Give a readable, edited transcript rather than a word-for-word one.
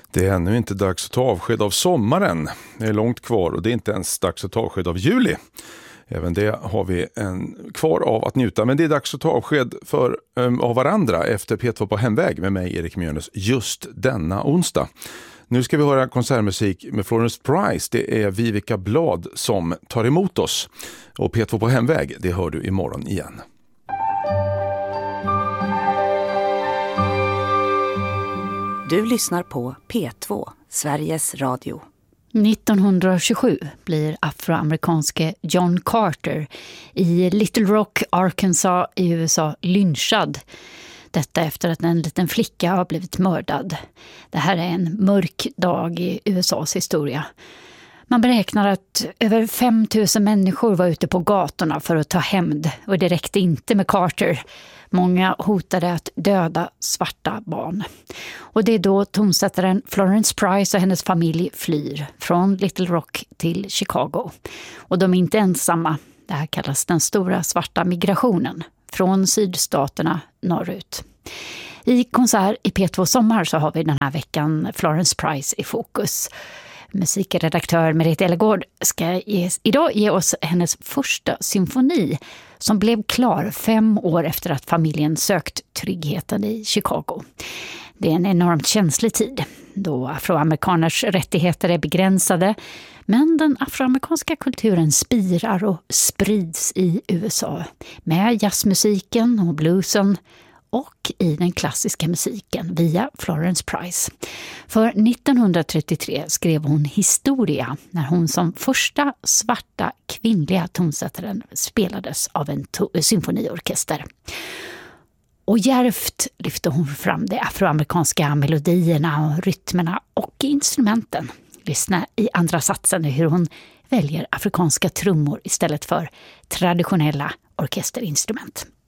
Det är ännu inte dags att ta avsked av sommaren. Det är långt kvar och det är inte ens dags att ta avsked av juli. Även det har vi kvar av att njuta. Men det är dags att ta avsked av varandra efter P2 på hemväg med mig, Erik Mjörnes, just denna onsdag. Nu ska vi höra konsertmusik med Florence Price. Det är Vivica Blad som tar emot oss. Och P2 på hemväg, det hör du imorgon igen. Du lyssnar på P2, Sveriges Radio. 1927 blir afroamerikanske John Carter i Little Rock, Arkansas i USA lynchad. Detta efter att en liten flicka har blivit mördad. Det här är en mörk dag i USAs historia. Man beräknar att över 5 000 människor var ute på gatorna för att ta hämnd. Och det räckte inte med Carter. Många hotade att döda svarta barn. Och det är då tonsättaren Florence Price och hennes familj flyr från Little Rock till Chicago. Och de är inte ensamma. Det här kallas den stora svarta migrationen från sydstaterna norrut. I konsert i P2 Sommar så har vi den här veckan Florence Price i fokus. Musikredaktör Merete Ellegård ska idag ge oss hennes första symfoni som blev klar 5 år efter att familjen sökt tryggheten i Chicago. Det är en enormt känslig tid då afroamerikaners rättigheter är begränsade, men den afroamerikanska kulturen spirar och sprids i USA med jazzmusiken och bluesen och i den klassiska musiken via Florence Price. För 1933 skrev hon Historia när hon som första svarta kvinnliga tonsättaren spelades av en symfoniorkester. Och djärvt lyfte hon fram de afroamerikanska melodierna och rytmerna och instrumenten. Lyssna i andra satsen hur hon väljer afrikanska trummor istället för traditionella orkesterinstrument.